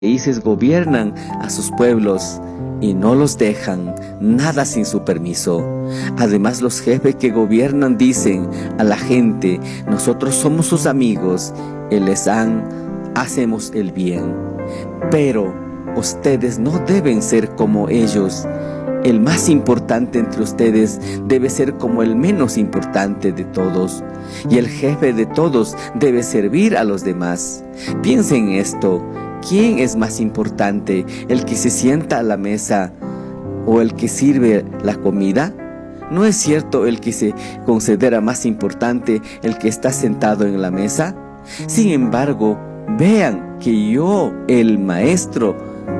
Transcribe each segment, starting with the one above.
países gobiernan a sus pueblos y no los dejan nada sin su permiso. Además, los jefes que gobiernan dicen a la gente: nosotros somos sus amigos y hacemos el bien. Pero ustedes no deben ser como ellos. El más importante entre ustedes debe ser como el menos importante de todos, y el jefe de todos debe servir a los demás. Piensen en esto: ¿quién es más importante, el que se sienta a la mesa o el que sirve la comida? ¿No es cierto el que se considera más importante el que está sentado en la mesa? Sin embargo, vean que yo, el maestro,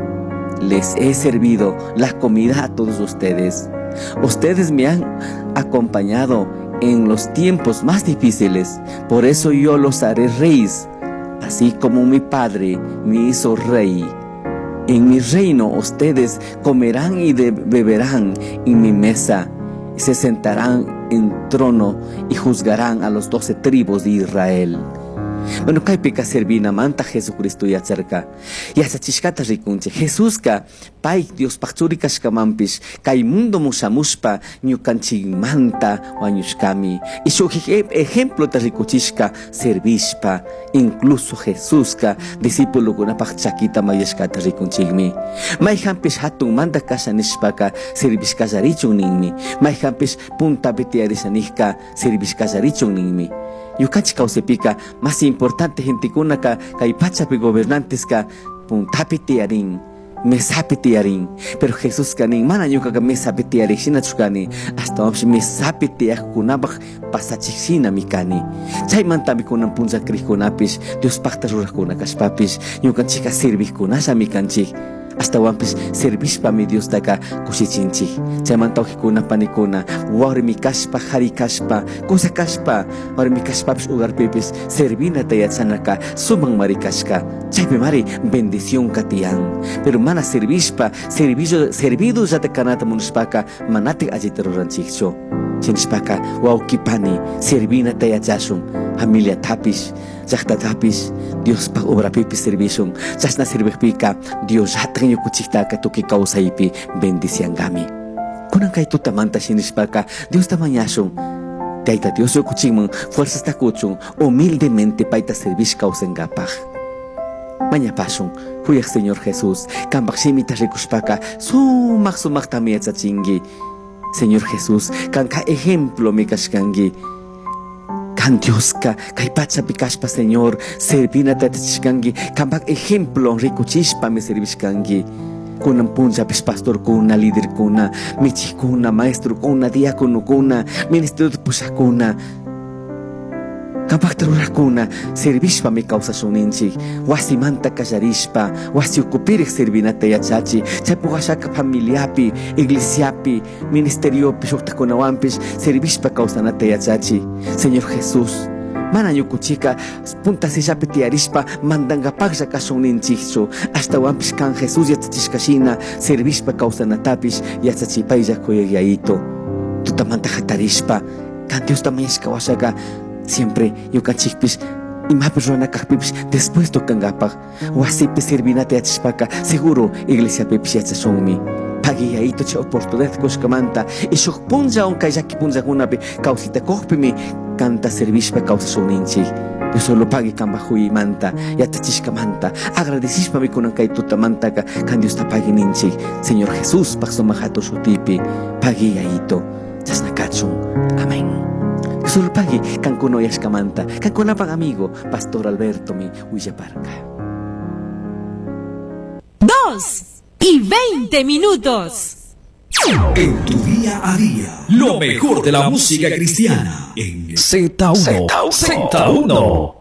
les he servido la comida a todos ustedes. Ustedes me han acompañado en los tiempos más difíciles, por eso yo los haré reyes, así como mi padre me hizo rey. En mi reino ustedes comerán y beberán en mi mesa, y se sentarán en trono y juzgarán a los 12 tribus de Israel. Bueno, kaypika servina manta Jesucristo yacharka. Yachachishkata rikunche. Jesuska pay Dios pachuri kashkamampish kay mundo mushamushpa ñukanchik manta wañushkami. Y su ejemplo tarikuchishka servishpa. Incluso Jesuska discípulo kunapach chakita mayashkata rikunchikmi. Mayhampish hatun manta kashanishpaka servishkallarichun ninmi. Mayhampish punta betiarishanishka servishkallarichun ninmi. Yukanchik kausepika más importante gente kunaka kay pachapi gobernantes ka puntapi tiarin, mesapi tiarin. Pero Jesús kanin mana yuka mesapi tiarin shinachukani hasta wamshi mesapi tiak kunabak pasachishina mikani. Chay mantami kunan punza krikunapish Dios pakta rurakuna kashpapish yukanchika servik kunasha mikanchik. Hasta wampis servishpa mi Dios taka kushichinchik. Chaymanta ujikuna panikuna warmi kashpa, hari kashpa, kusa kashpa, warmi kashpapish ugarpipis servina tayachanaka sumang marikashka. Chaypi mari bendición katiyan. Pero mana servishpa, servido yatakanata munushpaka manatik ajiteruranchikcho. Chinishpaka waukipani servina tayachashun. Familia tapish, llaqta tapish, Dios pa obrapipis servishun. Chasna servipika Dios yataqñu kuchiktaka tuki kausaypi bendiciangami. Kunan kay tutamanta shinishpaka Dios tamañashun. Tayta Dios yokuchingman fuerzas takuchun humildemente paita servish kausengapaj. Mañapashun, huyaq Señor Jesús, kambaq shimita rikushpaka sumaq tamiachingi. Señor Jesús, kanka ejemplo mi kashkangi. Kan Dios ka kay pachapi kashpa Señor, servina tatachkangi, kambak ejemplo rikuchishpa mi servishkangi. Kunan punchapis pastor kuna, líder kuna, michik kuna, maestro kuna, diácono kuna, ministerio pushakuna. Kambak tarurakuna, servishpa mi causa suninchik, wasi manta kasharishpa, wasi ukupirek servina tayachachi, chapugashaka familiapi, iglesiapi, ministeriopi, shuktakunawampis, servishpa causa na tayachachi. Señor Jesús, mana yukuchika, punta sillapi tiarishpa, mandangapakja kasuninchikchu, hasta wampis kan Jesús yachachishkashina, servishpa causa natapish, yachachipayja kuyayayito. Tutamanta jatarishpa, kan Dios tamayashka washaka, siempre yukanchikpish imapis ruanakakpipish después tokangapak wasipis servinata yachashpaka seguro iglesiapipish yachashunmi pagiyayito chay oportunidad kushkamanta y shuk punlla onkay llaki punllakunapi kawsitakuqpimi kanta servishpa kawsashuninchik Dios solo pagi kambaq huymanta yachachishkamanta agradecishpami kunan kay tutamantaka kan Dios tapagininchik Señor Jesús paqsumaq hatun shutipi pagiyayito chasnakachun. Amén. Solo pagi kan kuno yashkamanta, kan kunapang amigo, Pastor Alberto mi Huillaparca. 2:20. En tu día a día, lo mejor de la música cristiana en Z1.